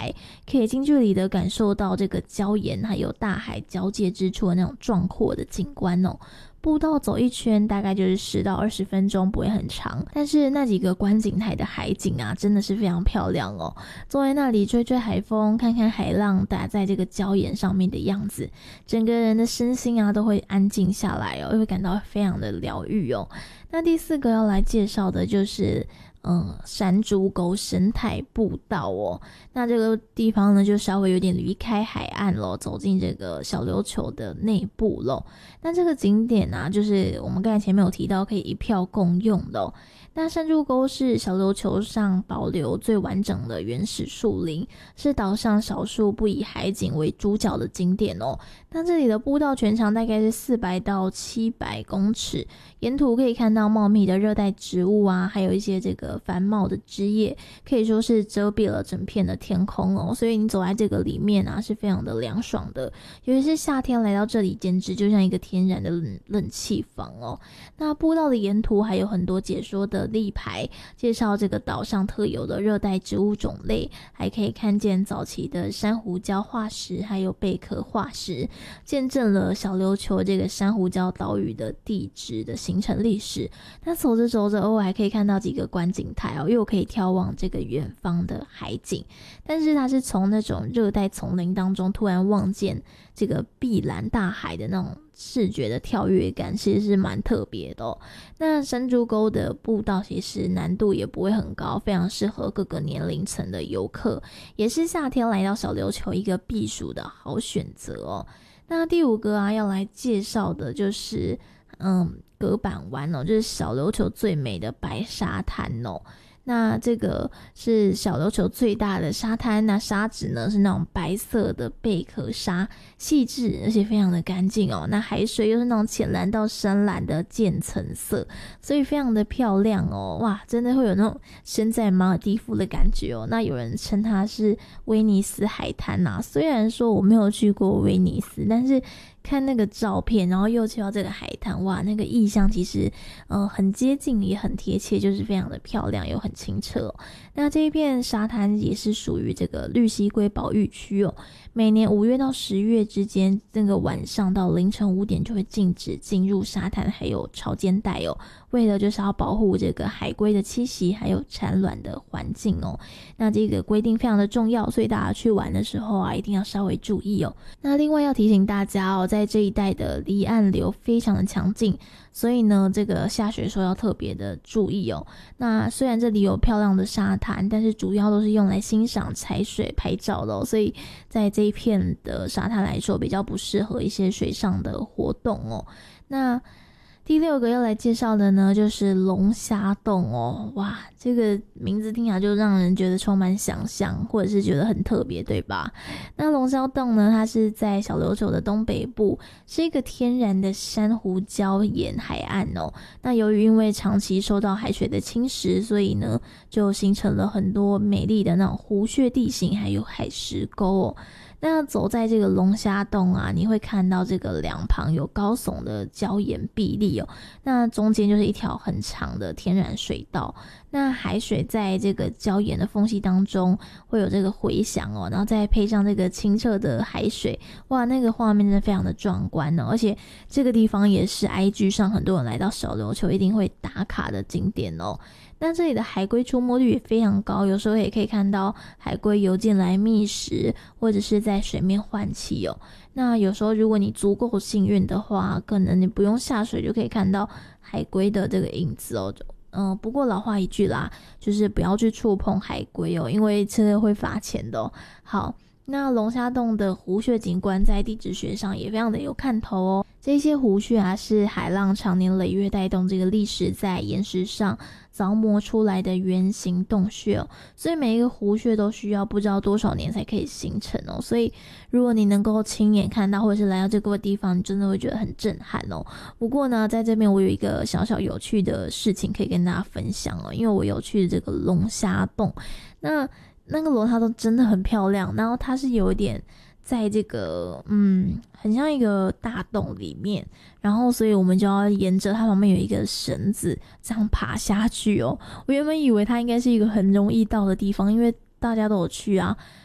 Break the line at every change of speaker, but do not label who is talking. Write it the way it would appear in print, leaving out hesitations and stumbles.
台，可以近距离的感受到这个礁岩还有大海交界之处的那种壮阔的景观哦。步道走一圈大概就是10到20分钟，不会很长，但是那几个观景台的海景啊真的是非常漂亮哦。坐在那里吹吹海风，看看海浪打在这个礁岩上面的样子，整个人的身心啊都会安静下来哦，又会感到非常的疗愈哦。那第4个要来介绍的就是山猪沟生态步道哦。那这个地方呢就稍微有点离开海岸咯，走进这个小琉球的内部咯。那这个景点啊就是我们刚才前面有提到可以一票共用的哦。那山猪沟是小琉球上保留最完整的原始树林，是岛上少数不以海景为主角的景点哦。那这里的步道全长大概是400到700公尺，沿途可以看到茂密的热带植物啊，还有一些这个繁茂的枝叶，可以说是遮蔽了整片的天空哦。所以你走在这个里面啊是非常的凉爽的，尤其是夏天来到这里简直就像一个天然的冷气房哦。那步道的沿途还有很多解说的立牌，介绍这个岛上特有的热带植物种类，还可以看见早期的珊瑚礁化石还有贝壳化石，见证了小琉球这个珊瑚礁岛屿的地质的形成历史。那走着走着偶尔还可以看到几个观景台哦，又可以眺望这个远方的海景，但是它是从那种热带丛林当中突然望见这个碧蓝大海的那种视觉的跳跃感，其实是蛮特别的哦。那山猪沟的步道其实难度也不会很高，非常适合各个年龄层的游客，也是夏天来到小琉球一个避暑的好选择哦。那第5个啊要来介绍的就是隔板湾哦，就是小琉球最美的白沙滩哦。那这个是小琉球最大的沙滩，那沙质呢是那种白色的贝壳沙，细致而且非常的干净哦。那海水又是那种浅蓝到深蓝的渐层色，所以非常的漂亮哦。哇，真的会有那种身在马尔地夫的感觉哦。那有人称它是威尼斯海滩啊，虽然说我没有去过威尼斯，但是看那个照片，然后又去到这个海滩，哇，那个意象其实很接近也很贴切，就是非常的漂亮又很清澈哦。那这一片沙滩也是属于这个绿蜥龟保育区哦，每年5月到10月之间，这个晚上到凌晨5点就会禁止进入沙滩还有潮间带哦，为了就是要保护这个海龟的栖息还有产卵的环境哦。那这个规定非常的重要，所以大家去玩的时候啊一定要稍微注意哦。那另外要提醒大家哦，在这一带的离岸流非常的强劲，所以呢这个下水的时候要特别的注意哦。那虽然这里有漂亮的沙滩，但是主要都是用来欣赏踩水拍照的哦，所以在这一片的沙滩来说比较不适合一些水上的活动哦。那第6个要来介绍的呢就是龙虾洞哦。哇，这个名字听起来就让人觉得充满想象，或者是觉得很特别，对吧？那龙虾洞呢它是在小琉球的东北部，是一个天然的珊瑚礁岩海岸哦。那由于因为长期受到海水的侵蚀，所以呢就形成了很多美丽的那种湖穴地形还有海石沟哦。那走在这个龙虾洞啊，你会看到这个两旁有高耸的礁岩壁立哦，那中间就是一条很长的天然水道。那海水在这个礁岩的缝隙当中会有这个回响哦，然后再配上这个清澈的海水，哇，那个画面真的非常的壮观哦。而且这个地方也是 IG 上很多人来到小琉球一定会打卡的景点哦。那这里的海龟出没率也非常高，有时候也可以看到海龟游进来觅食，或者是在水面换气哦。那有时候如果你足够幸运的话，可能你不用下水就可以看到海龟的这个影子哦。不过老话一句啦，就是不要去触碰海龟哦，因为这个会罚钱的哦。好，那龙虾洞的湖穴景观在地质学上也非常的有看头哦。这些湖穴啊是海浪长年累月带动这个历史在岩石上凿磨出来的圆形洞穴哦，所以每一个湖穴都需要不知道多少年才可以形成哦。所以如果你能够亲眼看到或者是来到这个地方，你真的会觉得很震撼哦。不过呢，在这边我有一个小小有趣的事情可以跟大家分享哦，因为我有去这个龙虾洞，那个龙虾洞真的很漂亮，然后它是有一点在这个很像一个大洞里面，然后所以我们就要沿着它旁边有一个绳子这样爬下去哦。我原本以为它应该是一个很容易到的地方，因为大家都有去啊，